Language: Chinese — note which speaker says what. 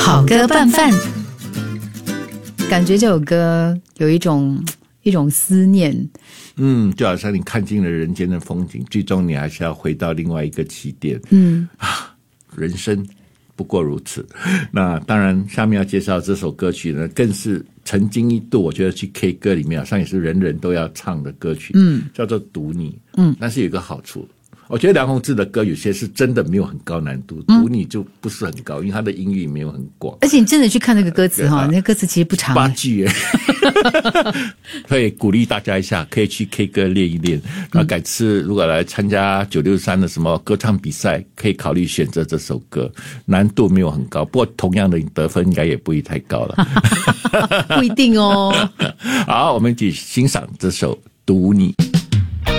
Speaker 1: 好歌拌饭，感觉这首歌有一种思念。
Speaker 2: 就好像你看尽了人间的风景，最终你还是要回到另外一个起点。人生不过如此。那当然，下面要介绍这首歌曲呢，更是曾经一度我觉得去 K 歌里面好像也是人人都要唱的歌曲，叫做《读你》。但是有一个好处，我觉得梁弘志的歌有些是真的没有很高难度，读你就不是很高，因为他的音域没有很广。
Speaker 1: 而且你真的去看那个歌词那个歌词其实不长
Speaker 2: ，8句耶。所以鼓励大家一下，可以去 K 歌练一练。那改次如果来参加963的什么歌唱比赛，可以考虑选择这首歌，难度没有很高，不过同样的你得分应该也不会太高了。
Speaker 1: 不一定哦。
Speaker 2: 好，我们一起欣赏这首《读你》。